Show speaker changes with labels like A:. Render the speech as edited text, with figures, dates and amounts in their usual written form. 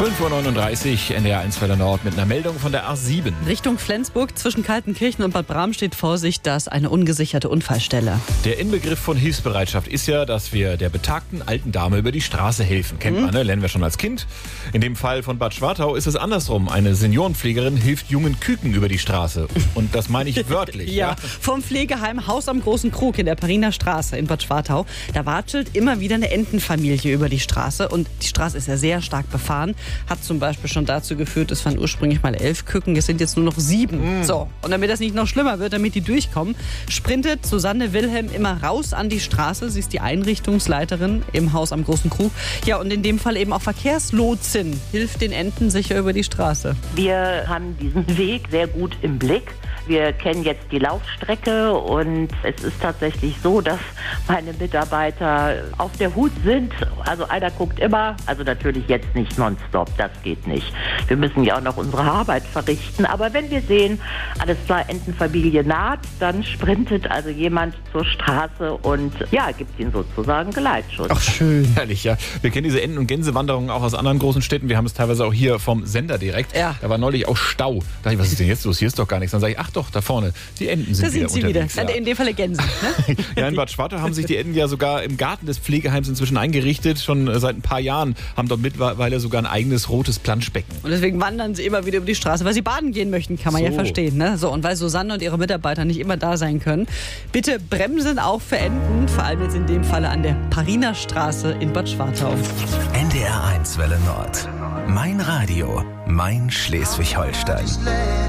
A: 5:39 Uhr, NDR 1 Welle Nord mit einer Meldung von der A7.
B: Richtung Flensburg zwischen Kaltenkirchen und Bad Bram steht Vorsicht, dass eine ungesicherte Unfallstelle.
A: Der Inbegriff von Hilfsbereitschaft ist ja, dass wir der betagten alten Dame über die Straße helfen. Kennt man, ne? Lernen wir schon als Kind. In dem Fall von Bad Schwartau ist es andersrum. Eine Seniorenpflegerin hilft jungen Küken über die Straße. Und das meine ich wörtlich.
B: Ja, vom Pflegeheim Haus am Großen Krug in der Pariner Straße in Bad Schwartau. Da watschelt immer wieder eine Entenfamilie über die Straße. Und die Straße ist ja sehr stark befahren. Hat zum Beispiel schon dazu geführt, es waren ursprünglich mal 11 Küken, es sind jetzt nur noch 7. So, und damit das nicht noch schlimmer wird, damit die durchkommen, sprintet Susanne Wilhelm immer raus an die Straße. Sie ist die Einrichtungsleiterin im Haus am Großen Krug. Ja, und in dem Fall eben auch Verkehrslotsin, hilft den Enten sicher über die Straße.
C: Wir haben diesen Weg sehr gut im Blick. Wir kennen jetzt die Laufstrecke und es ist tatsächlich so, dass meine Mitarbeiter auf der Hut sind. Also einer guckt immer, also natürlich jetzt nicht nonstop, das geht nicht. Wir müssen ja auch noch unsere Arbeit verrichten. Aber wenn wir sehen, alles klar, Entenfamilie naht, dann sprintet also jemand zur Straße und ja, gibt ihnen sozusagen Geleitschutz.
A: Ach, schön. Herrlich, ja. Wir kennen diese Enten- und Gänsewanderungen auch aus anderen großen Städten. Wir haben es teilweise auch hier vom Sender direkt.
B: Ja.
A: Da war neulich auch Stau. Da dachte ich, was ist denn jetzt los? Hier ist doch gar nichts. Dann sage ich, ach doch, da vorne, die Enten sind
B: Da
A: wieder
B: sind sie
A: unterwegs.
B: wieder.
A: Ja.
B: In dem Falle Gänse. Ne?
A: Ja, in Bad Schwartau haben sich die Enten ja sogar im Garten des Pflegeheims inzwischen eingerichtet. Schon seit ein paar Jahren haben dort mittlerweile sogar ein eigenes rotes Planschbecken.
B: Und deswegen wandern sie immer wieder über die Straße, weil sie baden gehen möchten, kann man ja verstehen. Ne? So, und weil Susanne und ihre Mitarbeiter nicht immer da sein können, bitte bremsen auch für Enten, vor allem jetzt in dem Falle an der Pariner Straße in Bad Schwartau.
D: NDR 1 Welle Nord. Mein Radio, mein Schleswig-Holstein.